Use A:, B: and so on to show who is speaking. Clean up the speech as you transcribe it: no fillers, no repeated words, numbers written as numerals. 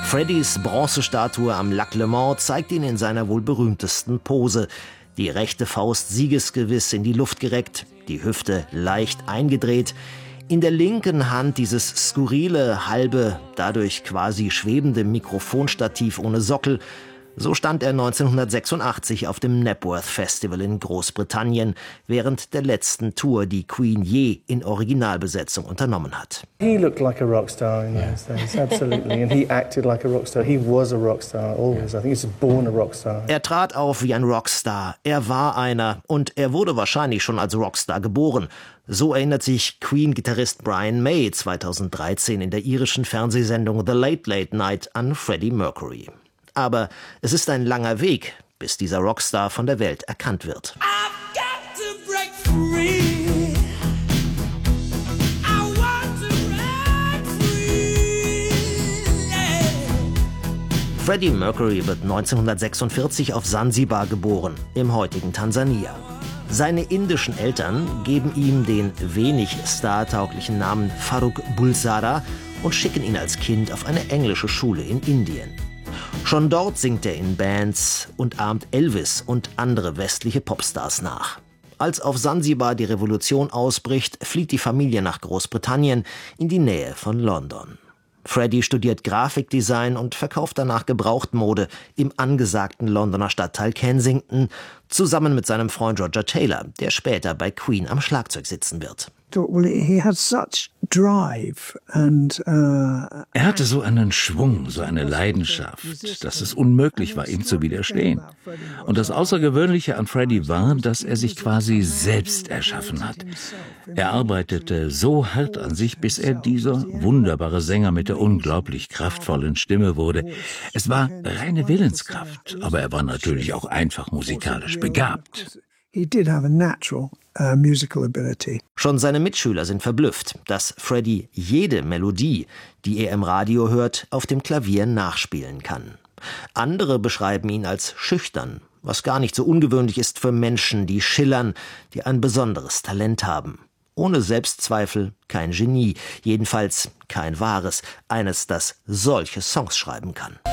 A: Freddys Bronzestatue am Lac Le Mans zeigt ihn in seiner wohl berühmtesten Pose. Die rechte Faust siegesgewiss in die Luft gereckt, die Hüfte leicht eingedreht. In der linken Hand dieses skurrile, halbe, dadurch quasi schwebende Mikrofonstativ ohne Sockel. So stand er 1986 auf dem Knebworth Festival in Großbritannien während der letzten Tour, die Queen je in Originalbesetzung unternommen hat.
B: He looked like a rock star in those days, absolutely, and he acted like a rock star. He was a rock star always. I think he was born a rock star.
A: Er trat auf wie ein Rockstar. Er war einer und er wurde wahrscheinlich schon als Rockstar geboren. So erinnert sich Queen-Gitarrist Brian May 2013 in der irischen Fernsehsendung The Late Late Night an Freddie Mercury. Aber es ist ein langer Weg, bis dieser Rockstar von der Welt erkannt wird. Freddie Mercury wird 1946 auf Sansibar geboren, im heutigen Tansania. Seine indischen Eltern geben ihm den wenig startauglichen Namen Farrukh Bulsara und schicken ihn als Kind auf eine englische Schule in Indien. Schon dort singt er in Bands und ahmt Elvis und andere westliche Popstars nach. Als auf Sansibar die Revolution ausbricht, flieht die Familie nach Großbritannien in die Nähe von London. Freddie studiert Grafikdesign und verkauft danach Gebrauchtmode im angesagten Londoner Stadtteil Kensington, zusammen mit seinem Freund Roger Taylor, der später bei Queen am Schlagzeug sitzen wird.
C: Er hatte so einen Schwung, so eine Leidenschaft, dass es unmöglich war, ihm zu widerstehen. Und das Außergewöhnliche an Freddie war, dass er sich quasi selbst erschaffen hat. Er arbeitete so hart an sich, bis er dieser wunderbare Sänger mit der unglaublich kraftvollen Stimme wurde. Es war reine Willenskraft, aber er war natürlich auch einfach musikalisch begabt.
A: Schon seine Mitschüler sind verblüfft, dass Freddie jede Melodie, die er im Radio hört, auf dem Klavier nachspielen kann. Andere beschreiben ihn als schüchtern, was gar nicht so ungewöhnlich ist für Menschen, die schillern, die ein besonderes Talent haben. Ohne Selbstzweifel kein Genie, jedenfalls kein wahres, eines, das solche Songs schreiben kann.